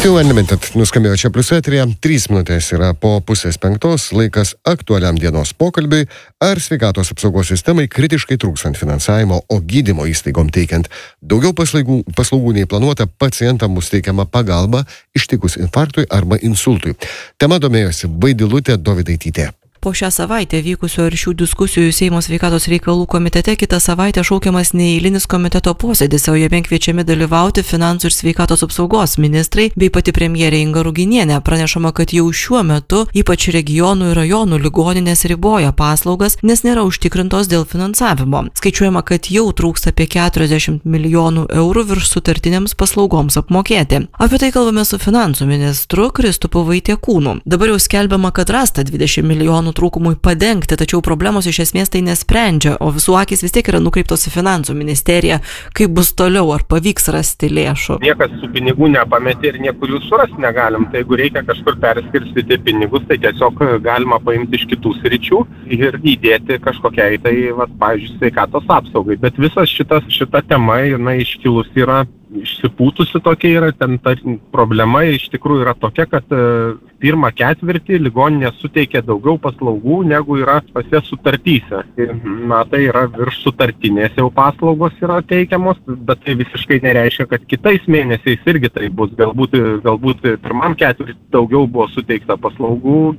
Unlimited nuskambėjo čia plius eteryje, 3 minutės yra po 4:30, laikas aktualiam dienos pokalbiui, ar sveikatos apsaugos sistemai kritiškai trūkstant finansavimo, o gydymo įstaigom teikiant daugiau paslaugų nei planuota, pacientam bus teikiama pagalba ištikus infarktui arba insultui. Tema domėjosi Vaidilutė Dovydaitytė. Po šią savaitę vykusio ir šių diskusijų Seimo sveikatos reikalų komitete kitą savaitę šaukiamas neeilinis komiteto posėdis, o jame kviečiami dalyvauti finansų ir sveikatos apsaugos ministrai bei pati premjerė Inga Ruginienė. Pranešama, kad jau šiuo metu ypač regionų ir rajonų ligoninės riboja paslaugas, nes nėra užtikrintos dėl finansavimo. Skaičiuojama, kad jau trūksta apie 40 milijonų eurų virš sutartinėms paslaugoms apmokėti. Apie tai kalbame su finansų ministru Kristupu Vaitiekūnu. Dabar jau skelbiama, kad rasta 20 milijonų trūkumui padengti, tačiau problemos iš esmės tai nesprendžia, o visų akys vis tiek yra nukreiptos į finansų ministeriją. Kaip bus toliau, ar pavyks rasti lėšų? Niekas su pinigų nepametė ir niekur jų surasti negalim. Tai jeigu reikia kažkur perskirstyti pinigus, tai tiesiog galima paimti iš kitų sričių ir įdėti kažkokiai, tai, pavyzdžiui, sveikatos apsaugai. Bet visas šita tema, jinai iškilus yra, išsipūtusi tokia yra, ten ta problema iš tikrųjų yra tokia, kad pirmą ketvirtį ligoninė suteikia daugiau paslaugų, negu yra pas jas sutartyse. Tai yra virš sutartinės jau paslaugos yra teikiamos, bet tai visiškai nereiškia, kad kitais mėnesiais irgi tai bus. Galbūt pirmam ketvirtį daugiau buvo suteikta paslaugų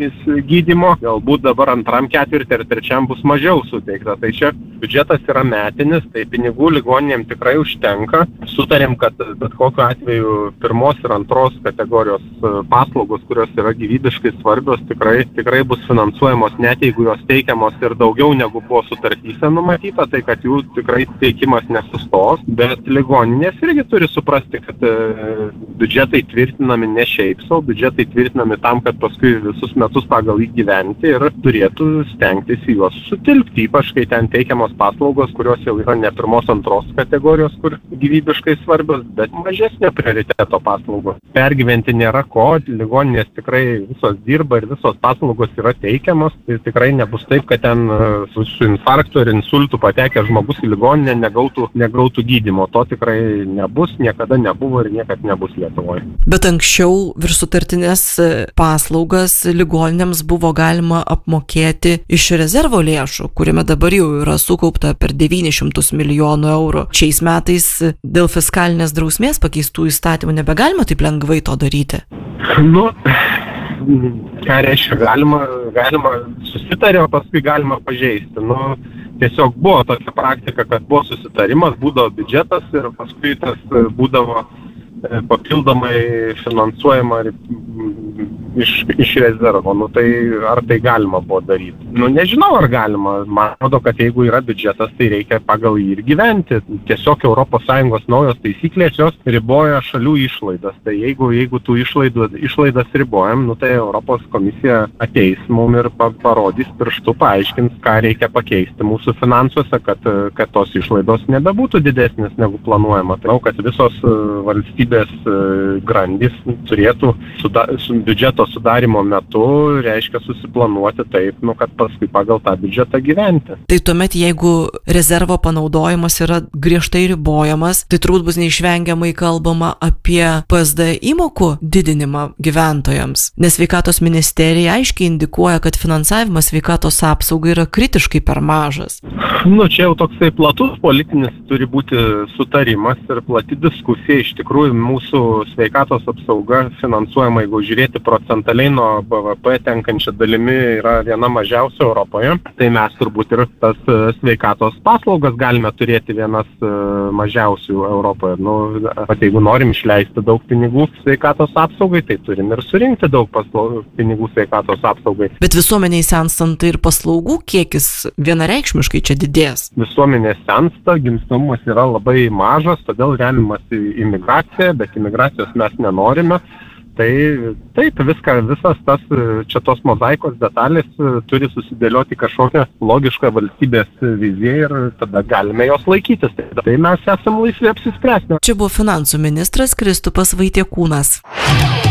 gydymo, galbūt dabar antram ketvirtį ir trečiam bus mažiau suteikta. Tai čia biudžetas yra metinis, tai pinigų ligoninėm tikrai užtenka. Sutarėm, kad bet kokiu atveju pirmos ir antros kategorijos paslaugos, kurios yra gyvybiškai svarbios, tikrai bus finansuojamos, net jeigu jos teikiamos ir daugiau negu buvo sutartyse numatyta, tai kad jų tikrai teikimas nesustos, bet ligoninės irgi turi suprasti, kad biudžetai tvirtinami ne šiaip sau, biudžetai tvirtinami tam, kad paskui visus metus pagal įgyventi ir turėtų stengtis į juos sutilpti, ypač kai ten teikiamos paslaugos, kurios jau yra ne pirmos, antros kategorijos, kur gyvybiškai svarbios, bet mažesnio prioriteto paslaugos. Pergyventi nėra ko, ligoninės tikrai visos dirba ir visos paslaugos yra teikiamos, tai tikrai nebus taip, kad ten su infarktu ir insultu patekęs žmogus į ligoninę negautų gydymo. To tikrai nebus, niekada nebuvo ir niekad nebus Lietuvoje. Bet anksčiau virš sutartinės paslaugas ligoninėms buvo galima apmokėti iš rezervo lėšų, kuriame dabar jau yra sukaupta per 900 milijonų eurų. Šiais metais dėl fiskalinės drausmės pakeistų įstatymų nebegalima taip lengvai to daryti? Ką reiškia, galima susitarė, o paskui galima pažeisti. Tiesiog buvo tokia praktika, kad buvo susitarimas, būdavo biudžetas ir paskui tas būdavo papildomai finansuojama iš rezervo. Tai ar tai galima buvo daryti? Nežinau, ar galima. Man atrodo, kad jeigu yra biudžetas, tai reikia pagal jį ir gyventi. Tiesiog ES naujos taisyklės, jos riboja šalių išlaidas. Tai jeigu tų išlaidas ribojam, tai Europos komisija ateis mum ir parodys pirštu, paaiškins, ką reikia pakeisti mūsų finansuose, kad tos išlaidos nebebūtų didesnės negu planuojama. Tai kad visos valstybės grandys turėtų biudžeto sudarimo metu, reiškia susiplanuoti taip, kad paskui pagal tą biudžetą gyventi. Tai tuomet, jeigu rezervo panaudojimas yra griežtai ribojamas, tai turbūt bus neišvengiamai kalbama apie PSD įmokų didinimą gyventojams, nes sveikatos ministerija aiškiai indikuoja, kad finansavimas sveikatos apsaugai yra kritiškai per mažas. Čia jau toksai platus politinis turi būti sutarimas ir plati diskusija. Iš tikrųjų, mūsų sveikatos apsauga finansuojama, jeigu žiūrėti procentaliai nuo BVP tenkančia dalimi, yra viena mažiausia Europoje. Tai mes turbūt ir tas sveikatos paslaugas galime turėti vienas mažiausių Europoje. Jeigu norim išleisti daug pinigų sveikatos apsaugai, tai turim ir surinkti daug pinigų sveikatos apsaugai. Bet visuomeniai senstant ir paslaugų kiekis vienareikšmiškai čia didės. Visuomenė sensta, gimstamumas yra labai mažas, todėl remiamas imigracija, bet imigracijos mes nenorime. Tai taip, visas tas čia tos mozaikos detalės turi susidėlioti kažkokią logišką valstybės viziją ir tada galime jos laikytis. Tai mes esame laisvi apsispręsti. Čia buvo finansų ministras Kristupas Vaitiekūnas.